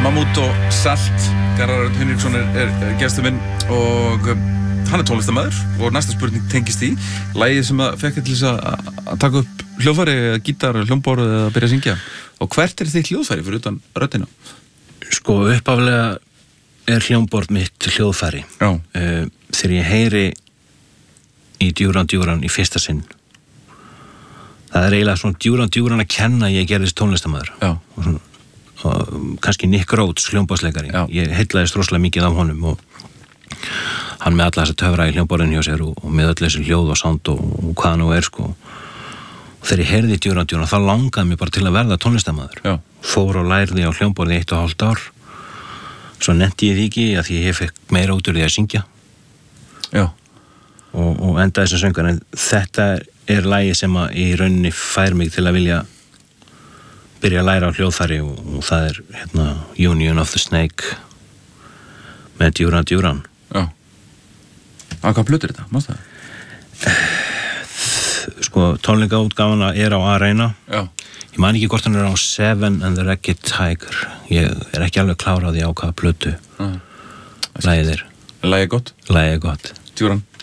Mammút og Salt. Garðar Örn Hinriksson er gestur minn og hann er tónlistarmaður og næsta spurning tengist í lagið sem að fekk til þess að taka upp hljóðfæri, gítar, hljómborð eða byrja að syngja. Og hvert er þitt hljóðfæri fyrir utan röddina? Sko, upphaflega er hljómborð mitt hljóðfæri. Já. Þegar ég heyri í Duran Duran í fyrsta sinn, það er eiginlega svona Duran Duran að kenna ég gerðist tónlistarmaður. Já. Og kannski Nick Rhodes, hljómborðsleikari. Já. Ég heillaðist rosalega mikið af honum og hann með alla þessa töfra í hljómborðinu hjá sér og með öll þessi hljóð og sound og hvað nú er sko. Og þegar ég heyrði Duran Duran þá langaði mig bara til að verða tónlistarmaður. Já. Fór og lærði á hljómborði 1,5 ár. Svo nennti ég því ekki að því ég fekk meira út úr því að syngja. Já. Og endaði sem söngar, en þetta er lagið sem að í rauninni fær mig til að vilja byrja að læra á hljóðfæri og það er hérna Union of the Snake með Duran Duran. Já. Hvað plötur þetta? Mástu það? Sko, tónleikaútgáfuna er á Arena. Já. Ég man ekki hvort hann er á Seven and the Ragged Tiger. Ég er ekki alveg klár á því á hvaða plötu lagið er. Lagið gott? Lagið gott. Duran.